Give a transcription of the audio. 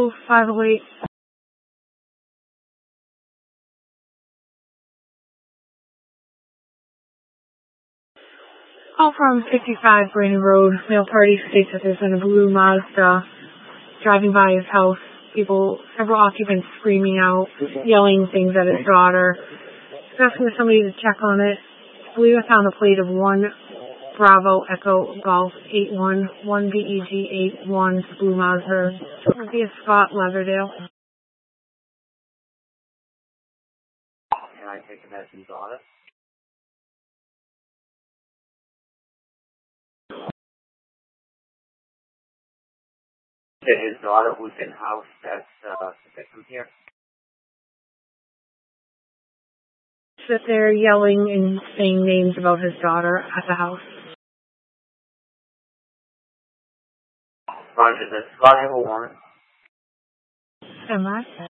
Hello, 508. Call from 55 Brandon Road. Male party states that there's been a blue Mazda driving by his house. Several occupants screaming out, yelling things at his daughter. He's asking for somebody to check on it. I believe I found a plate of 1 Bravo Echo Golf 811 BEG 81 blue Mazda. Via Scott Leverdale. Can I take a message on it? His daughter who's in the house that's the victim here. That they're yelling and saying names about his daughter at the house. Roger, does Scott have a warrant? Am I?